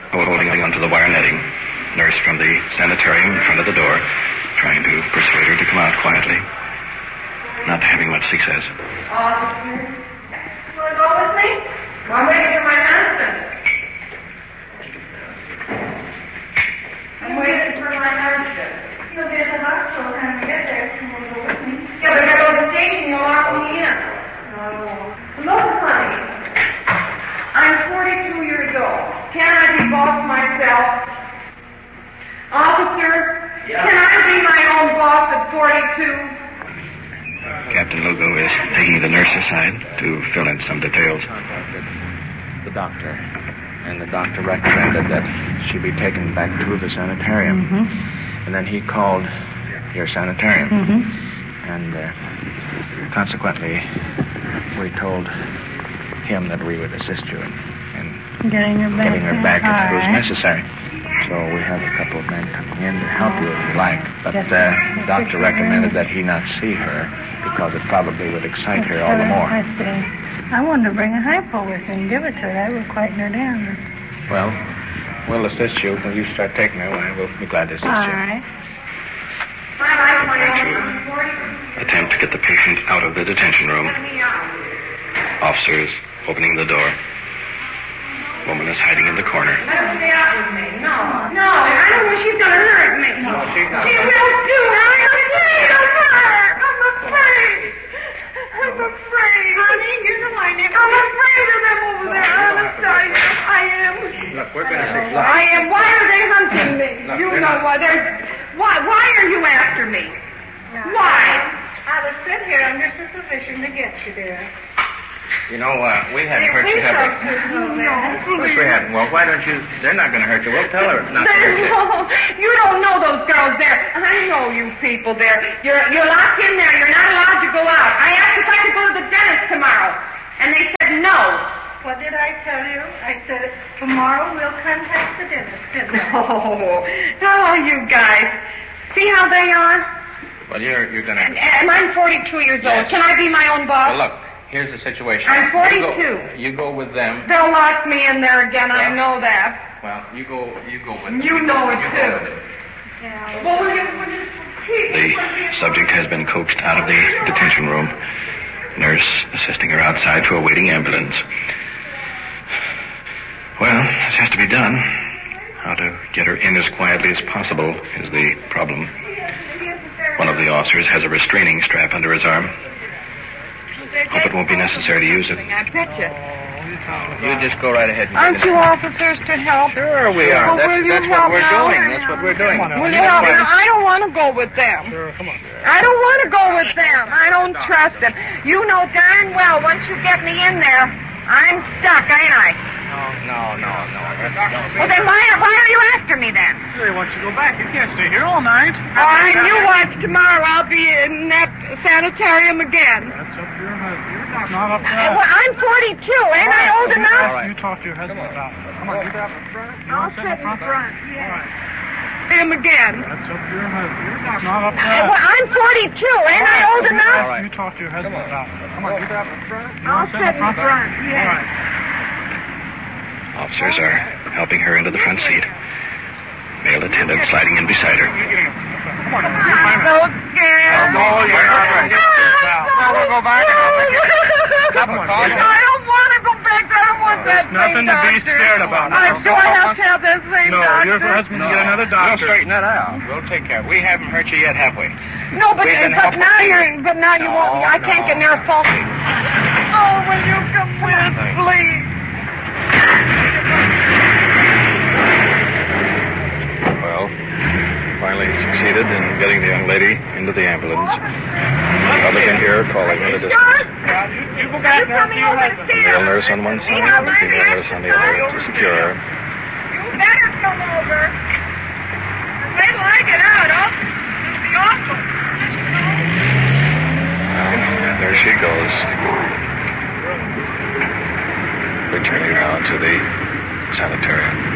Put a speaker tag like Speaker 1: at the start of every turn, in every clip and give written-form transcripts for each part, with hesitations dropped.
Speaker 1: holding onto the wire netting. Nurse from the sanitarium in front of the door, trying to persuade her to come out quietly. Not having much success.
Speaker 2: You want to go with me? I'm waiting for my husband. I'm waiting for my husband. He'll be at the hospital when we get there. You want to go with me? Yeah, but if I go to the station, you'll lock me in. No. Look, honey. I'm 42 years old. Can I be boss myself? Officer, can I be my own boss at 42?
Speaker 1: Captain Lugo is taking the nurse aside to fill in some details.
Speaker 3: The doctor. And the doctor recommended that she be taken back to the sanitarium.
Speaker 4: Mm-hmm.
Speaker 3: And then he called your sanitarium.
Speaker 4: Mm-hmm.
Speaker 3: And consequently, we told him that we would assist you in
Speaker 4: getting her back
Speaker 3: if it was necessary. So we have a couple of men coming in to help you if you like. But the doctor recommended that he not see her because it probably would excite her all the more.
Speaker 4: I see. I wanted to bring a hypo with me and give it to her. That would quieten her down.
Speaker 3: Well, we'll assist you. When you start taking her, we'll be glad to assist you.
Speaker 4: All right.
Speaker 1: Attempt to get the patient out of the detention room. Officers opening the door. Woman is hiding in the corner.
Speaker 2: Let her stay out with me. No, I don't want she's going to hurt me.
Speaker 3: No, she's not.
Speaker 2: She will do. I'm afraid of her. I'm afraid. Honey, you know I never... I'm afraid of them over there. Honest, I am.
Speaker 3: Look, we're going to see...
Speaker 2: I am. Why are they hunting me?
Speaker 3: Look,
Speaker 2: You know why. Why are you after me? Why?
Speaker 4: I was sent here under supervision to get you there.
Speaker 3: You know, we haven't hurt you, have we? Of course we haven't. Well, why don't you... They're not going to hurt you. We'll tell her not to hurt you.
Speaker 2: You don't know those girls there. I know you people there. You're locked in there. You're not allowed to go out. I asked if I could go to the dentist tomorrow, and they said no.
Speaker 4: What did I tell you? I said tomorrow we'll contact the dentist, didn't I?
Speaker 2: Oh, you guys. See how they are?
Speaker 3: Well, you're going to...
Speaker 2: And I'm 42 years old.
Speaker 3: Yes.
Speaker 2: Can I be my own boss?
Speaker 3: Well, look, here's the situation.
Speaker 2: I'm 42.
Speaker 3: You go with them.
Speaker 2: They'll lock me in there again. I know that.
Speaker 3: Well, you go with them.
Speaker 2: You know it,
Speaker 3: You
Speaker 2: too.
Speaker 3: go with them.
Speaker 4: Yeah.
Speaker 2: Well, will you
Speaker 1: The subject has been coaxed out of the detention room. Nurse assisting her outside to a waiting ambulance. Well, this has to be done. How to get her in as quietly as possible is the problem. One of the officers has a restraining strap under his arm. Hope it won't be necessary to use it.
Speaker 2: I bet you.
Speaker 3: You just go right ahead.
Speaker 2: Aren't you officers to help?
Speaker 3: Sure we are.
Speaker 2: Well, will you
Speaker 3: That's
Speaker 2: help
Speaker 3: what we're
Speaker 2: now?
Speaker 3: doing. That's what we're doing.
Speaker 2: Will you help me? I don't want to go with them.
Speaker 3: Sure, come on.
Speaker 2: I don't want to go with them. I don't trust them. You know darn well once you get me in there, I'm stuck, ain't I?
Speaker 3: No.
Speaker 2: Well, then why are you after me then?
Speaker 5: They want you to go back. You can't stay here all night.
Speaker 2: Oh, and you watch tomorrow. I'll be in that sanitarium again.
Speaker 5: That's up to your husband. You're not up to
Speaker 2: Well, I'm 42. Ain't I old enough?
Speaker 5: All right. You talk to your husband about it. Come on, get out in front. You
Speaker 2: I'll
Speaker 5: want to
Speaker 2: sit in front.
Speaker 5: All right.
Speaker 2: Him again.
Speaker 5: That's up to your husband. You're not up to
Speaker 2: Well, I'm 42. Ain't I old enough?
Speaker 5: All right. You talk to your husband about it. Come on, get out in front. You
Speaker 2: I'll
Speaker 5: want to
Speaker 2: sit in front.
Speaker 5: All
Speaker 2: Yeah.
Speaker 5: right.
Speaker 1: Officers are helping her into the front seat. Male attendant sliding in beside her.
Speaker 5: Come on.
Speaker 2: I'm so scared.
Speaker 5: Oh, you're all right.
Speaker 2: Now
Speaker 5: we'll go back and I'll take you.
Speaker 2: I don't want to go back. I don't want that
Speaker 5: There's nothing to be scared about.
Speaker 2: I'm sure I have to have that same
Speaker 5: No,
Speaker 2: doctor.
Speaker 5: your husband will get another doctor.
Speaker 3: We'll straighten that out. We'll take care of it. We haven't hurt you yet, have we?
Speaker 2: No, but
Speaker 3: We've been
Speaker 2: now
Speaker 3: helping.
Speaker 2: you won't. I can't get near a phone. Oh, will you come with, please?
Speaker 1: Well, finally succeeded in getting the young lady into the ambulance. Others in here calling at a distance.
Speaker 5: You go back now and see your husband.
Speaker 1: The male nurse on one side, the female nurse on the other to secure her.
Speaker 2: You better come over. Wait till I get out. It'll be awful.
Speaker 1: There she goes. Returning now to the sanitarium.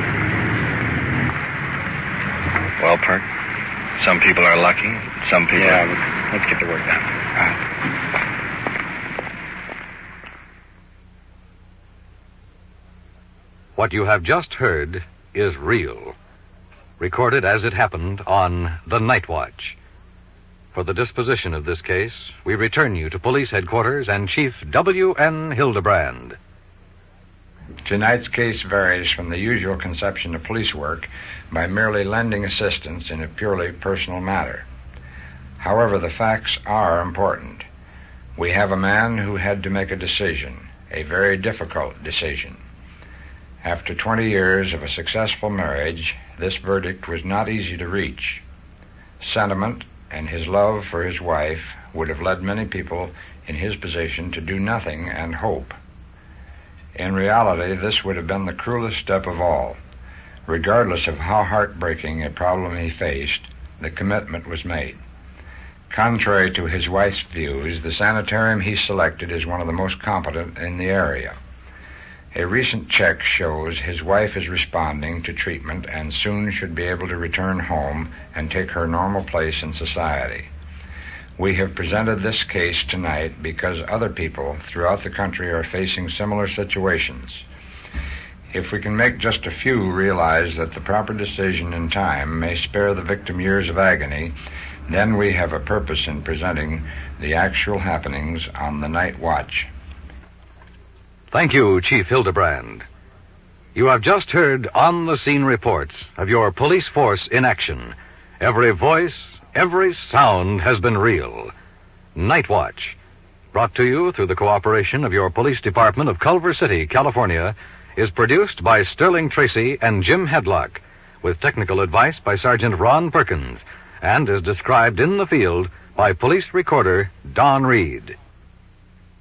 Speaker 1: Well, Perk, some people are lucky, some people are... Let's get the work done.
Speaker 6: What you have just heard is real. Recorded as it happened on The Night Watch. For the disposition of this case, we return you to Police Headquarters and Chief W.N. Hildebrand.
Speaker 3: Tonight's case varies from the usual conception of police work by merely lending assistance in a purely personal matter. However, the facts are important. We have a man who had to make a decision, a very difficult decision. After 20 years of a successful marriage, this verdict was not easy to reach. Sentiment and his love for his wife would have led many people in his position to do nothing and hope. In reality, this would have been the cruelest step of all. Regardless of how heartbreaking a problem he faced, the commitment was made. Contrary to his wife's views, the sanitarium he selected is one of the most competent in the area. A recent check shows his wife is responding to treatment and soon should be able to return home and take her normal place in society. We have presented this case tonight because other people throughout the country are facing similar situations. If we can make just a few realize that the proper decision in time may spare the victim years of agony, then we have a purpose in presenting the actual happenings on The Night Watch.
Speaker 6: Thank you, Chief Hildebrand. You have just heard on-the-scene reports of your police force in action. Every voice, every sound has been real. Night Watch, brought to you through the cooperation of your police department of Culver City, California, is produced by Sterling Tracy and Jim Hedlock, with technical advice by Sergeant Ron Perkins, and is described in the field by police recorder Don Reed.